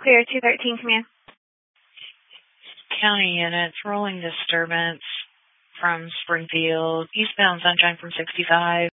Clear 213, command. County units, rolling disturbance from Springfield, eastbound Sunshine from 65.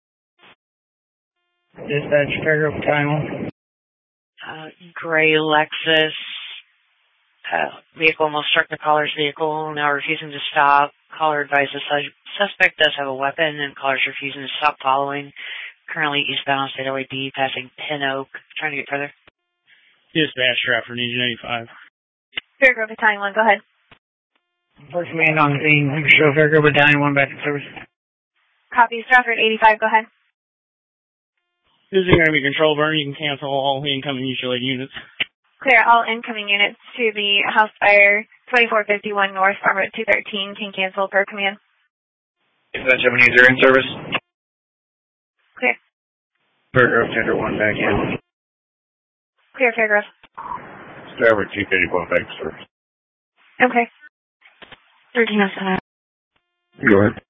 Dispatch, Fairgrove Battalion. Gray Lexus. Vehicle almost struck the caller's vehicle, now refusing to stop. Caller advised the suspect does have a weapon, and caller's refusing to stop following. Currently eastbound State Highway D, passing Pin Oak. Trying to get further. Dispatch, Stratford, Engine 85. Fairgrove Battalion 1, go ahead. First command on scene. Show Fairgrove Battalion 1 back in service. Copy, Stratford 85, go ahead. This is going to be control burn. You can cancel all incoming mutual aid units. Clear all incoming units to the house fire 2451 North, Farm Road 213. Can cancel per command. Dispatch 70 in service. Clear. Fairgrove Tender 1 back in. Clear, Fairgrove. Stratford 231 back in service. Okay. 1307. Go ahead.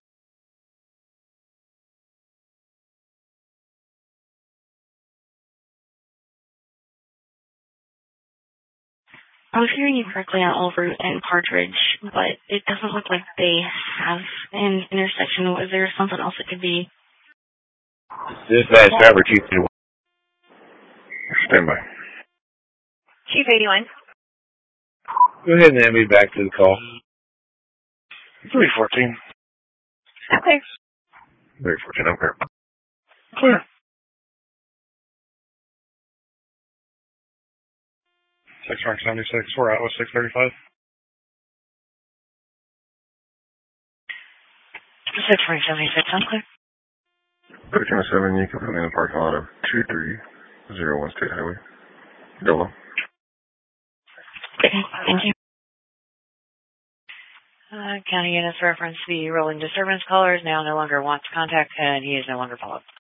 I was hearing you correctly on Olver and Partridge, but it doesn't look like they have an intersection. Is there something else it could be? Dispatch Stratford 231. Stand by. Chief 81. Go ahead and add me back to the call. 314. Clear. 314, I'm clear. Clear. 676, we're out with 635. 676, I'm clear. 1307, you can put me in the parking lot of 2301 State Highway. Dolo. Okay, thank you. County units reference the rolling disturbance caller is now no longer wants contact, and he is no longer followed.